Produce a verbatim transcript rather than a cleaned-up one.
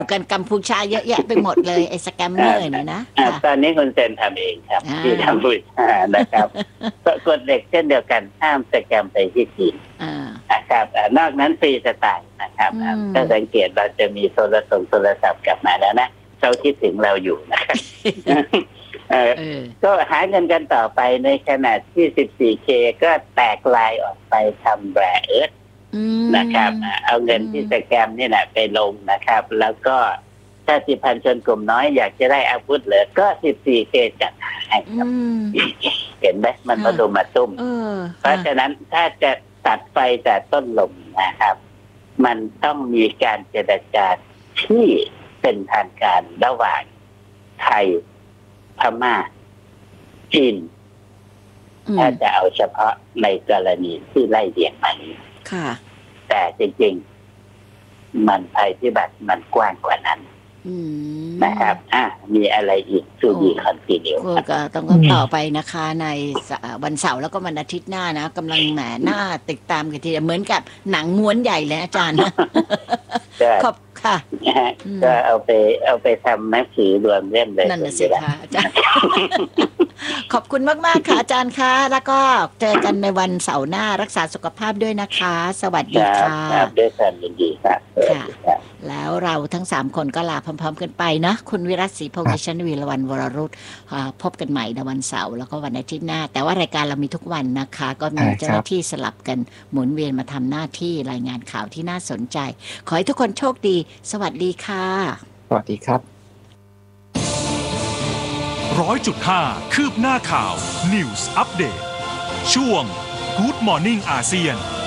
กันกัมพูชาเยอะแยะไปหมดเลยไอ้สแกมเมอร์เนี่ยนะตอนนี้คุณเซนทำเองครับที่กัมพูชานะครับกฎเหล็กเช่นเดียวกันห้ามสแกมไปที่จีนนะครับนอกนั้นฟรีสไตล์นะครับถ้าสังเกตเราจะมีโทรศัพท์โทรศัพท์กลับมาแล้วนะเขาคิดถึงเราอยู่นะครับก็หาเงินกันต่อไปในขณะที่ สิบสี่ เค ก็แตกลายออกไปทำแบรเอิร์ธนะครับเอาเงินที่สแกมนี่แหละไปลงนะครับแล้วก็ชาติพันธุ์ชนกลุ่มน้อยอยากจะได้อาวุธเหลือก็ สิบสี่ เค จัดให้ครับเห็นไหมมันมาดูมาตุ้มเพราะฉะนั้นถ้าจะตัดไฟแต่ต้นลมนะครับมันต้องมีการเจรจาที่เป็นทางการระหว่างไทยพม่าจีนถ้าจะเอาเฉพาะในกรณีที่ไล่เรียงมานี้แต่จริงๆมันภัยพิบัติมันกว้างกว่านั้นนะครับอ่ะมีอะไรอีกทูบีคอนติเนียก็ต้องต่อไปนะคะในวันเสาร์แล้วก็วันอาทิตย์หน้านะกำลังแหมหน้าติดตามกันทีเหมือนกับหนังม้วนใหญ่เลยอาจารย์นะขอบค่ะก็เอาไปเอาไปทำหนังสือรวมเล่มเลยนั่นสิค่ะอาจารย์ขอบคุณมากๆค่ะอาจารย์คะแล้วก็เจอกันในวันเสาร์หน้ารักษาสุขภาพด้วยนะคะสวัสดีค่ะด้วยความยินดีครับค่ะแล้วเราทั้งสามคนก็ลาพร้อมๆกันไปนะคุณวิรัตศรีพงษ์ชันวีรวรรณวรรุตพบกันใหม่ในวันเสาร์แล้วก็วันอาทิตย์หน้าแต่ว่ารายการเรามีทุกวันนะคะก็มีเจ้าหน้าที่สลับกันหมุนเวียนมาทำหน้าที่รายงานข่าวที่น่าสนใจขอให้ทุกคนโชคดีสวัสดีค่ะสวัสดีครับร้อยจุดห้าคืบหน้าข่าว News อัปเดตช่วง Good Morning อาเซียน